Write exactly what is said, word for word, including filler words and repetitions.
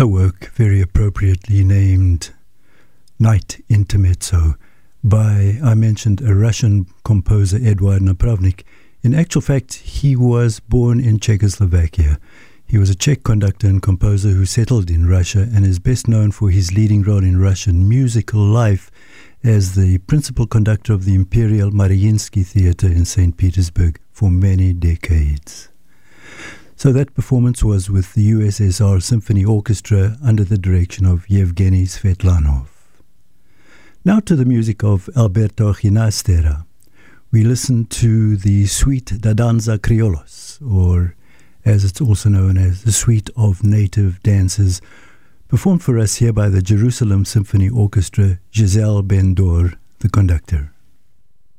A work very appropriately named Night Intermezzo by, I mentioned, a Russian composer, Eduard Napravnik. In actual fact, he was born in Czechoslovakia. He was a Czech conductor and composer who settled in Russia and is best known for his leading role in Russian musical life as the principal conductor of the Imperial Mariinsky Theatre in Saint Petersburg for many decades. So that performance was with the U S S R Symphony Orchestra under the direction of Yevgeny Svetlanov. Now to the music of Alberto Ginastera. We listen to the Suite da Danza Criollos, or as it's also known as the Suite of Native Dances, performed for us here by the Jerusalem Symphony Orchestra, Giselle Ben-Dor, the conductor.